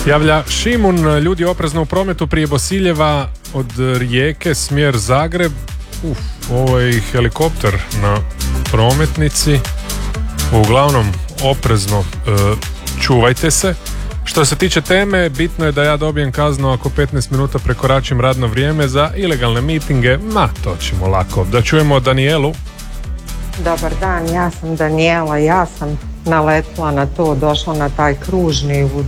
Javlja Šimun, ljudi oprezno u prometu prije Bosiljeva od Rijeke, smjer Zagreb. Ovo je i helikopter na prometnici. Uglavnom, oprezno čuvajte se. Što se tiče teme, bitno je da ja dobijem kaznu ako 15 minuta prekoračim radno vrijeme za ilegalne mitinge. To ćemo lako. Da čujemo Danijelu. Dobar dan, ja sam Danijela, ja sam naletila na to, došla na taj kružni u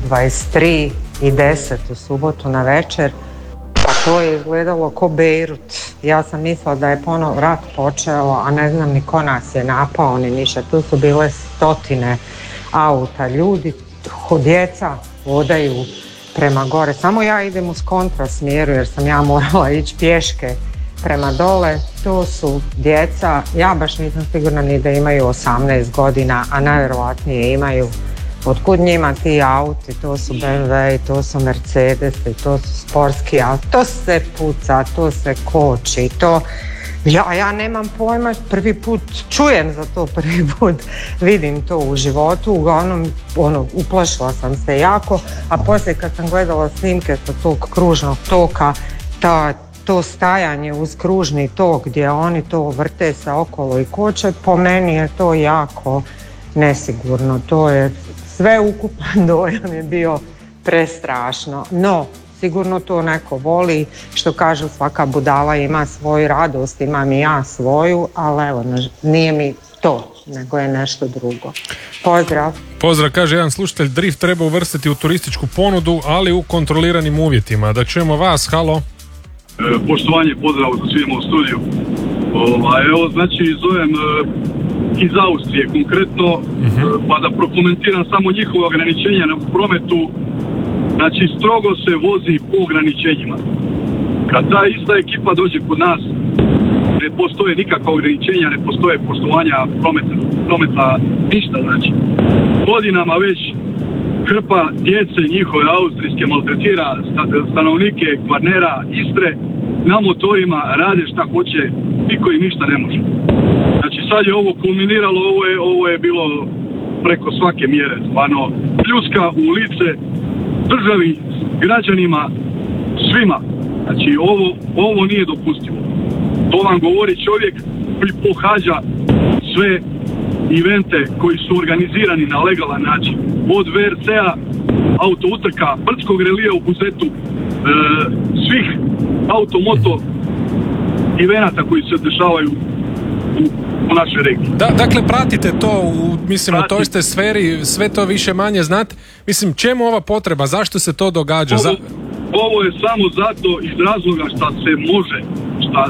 23:10 u subotu na večer, pa to je izgledalo ko Bejrut. Ja sam mislila da je ponovo rat počeo, a ne znam ni ko nas je napao ni ništa. Tu su bile stotine auta, ljudi, djeca hodaju prema gore. Samo ja idem uz kontrasmjeru jer sam ja morala ići pješke prema dole. To su djeca, ja baš nisam sigurna ni da imaju 18 godina, a najvjerojatnije imaju. Otkud njima ti auti, to su BMW, to su Mercedesi, to su sportski auti, to se puca, to se koči, to... Ja nemam pojma, prvi put čujem za to, prvi put vidim to u životu, uglavnom uplašila sam se jako, a poslije kad sam gledala snimke sa tog kružnog toka, to stajanje uz kružni tok gdje oni to vrte se okolo i koče, po meni je to jako nesigurno. To je sve ukupan dojam je bio prestrašno. No, sigurno to neko voli, što kažu svaka budala ima svoju radost, imam i ja svoju, ali evo, nije mi to, nego je nešto drugo. Pozdrav. Pozdrav, kaže jedan slušatelj, drift treba uvrstiti u turističku ponudu, ali u kontroliranim uvjetima. Da čujemo vas, halo. Poštovanje, pozdrav za svima u studiju. Evo, znači, zovem iz Austrije konkretno, pa da prokomentiram samo njihove ograničenja na prometu. Znači, strogo se vozi po ograničenjima. Kad ta ista ekipa dođe kod nas, ne postoje nikakva ograničenja, ne postoje poštovanja prometa, ništa, znači. Godinama već hrpa djece njihove austrijske maltretira stanovnike Kvarnera, Istre, na motorima rade šta hoće, niko im ništa ne može. Znači sad je ovo kulminiralo, ovo je bilo preko svake mjere, stvarno pljuska u lice državi, građanima, svima. Znači ovo nije dopustivo. To vam govori čovjek koji pohađa sve evente koji su organizirani na legalan način. Od VRC-a, auto utrka, brdskog relija u Buzetu, svih automoto evenata koji se dešavaju u našoj regiji. Dakle, pratite to, mislim, u toj ste sferi, sve to više manje znate. Mislim, čemu ova potreba? Zašto se to događa? Ovo je samo zato iz razloga što se može, što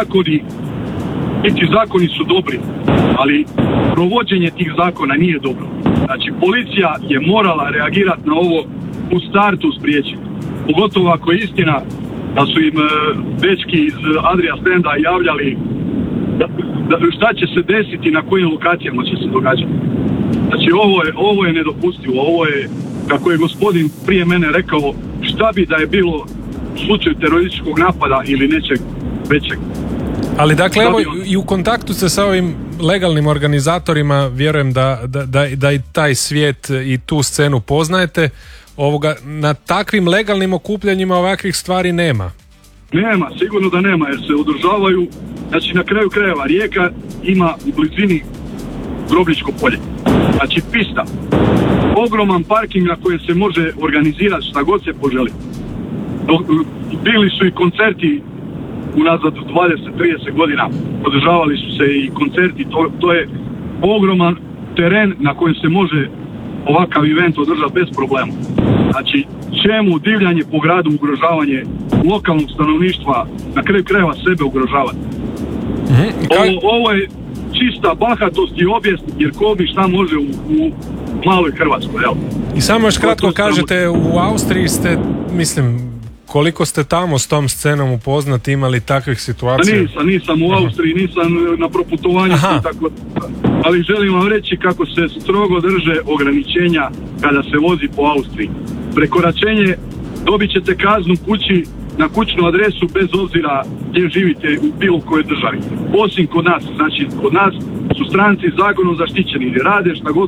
zakoni su dobri, ali provođenje tih zakona nije dobro. Znači, policija je morala reagirati na ovo u startu spriječiti. Pogotovo ako je istina da su im dečki iz Adria Stenda javljali šta će se desiti, na kojim lokacijama će se događati. Znači, ovo je nedopustivo. Ovo je, kako je gospodin prije mene rekao, šta bi da je bilo u slučaju terorističkog napada ili nečeg većeg. Ali dakle, evo, i u kontaktu se sa ovim legalnim organizatorima, vjerujem da i taj svijet i tu scenu poznajete. Na takvim legalnim okupljanjima ovakvih stvari nema. Nema, sigurno da nema, jer se održavaju, znači na kraju krajeva Rijeka ima u blizini Grobljičko polje. Znači pista, ogroman parking na kojem se može organizirati šta god se poželi. Bili su i koncerti unazad 20-30 godina, održavali su se i koncerti, to je ogroman teren na kojem se može ovakav event održati bez problema. Znači, čemu divljanje po gradu, ugrožavanje lokalnog stanovništva, na kraju krajeva sebe ugrožavati. Ovo je čista bahatost i obijest, jer ko bi šta može u maloj Hrvatskoj, evo. I samo još kratko kažete, u Austriji ste, mislim, koliko ste tamo s tom scenom upoznati, imali takvih situacija? Nisam u Austriji, nisam na proputovanju, tako, ali želim vam reći kako se strogo drže ograničenja kada se vozi po Austriji. Prekoračenje, dobit ćete kaznu kući na kućnu adresu bez obzira gdje živite u bilo kojoj državi. Osim kod nas, znači kod nas su stranci zakonom zaštićeni, rade šta god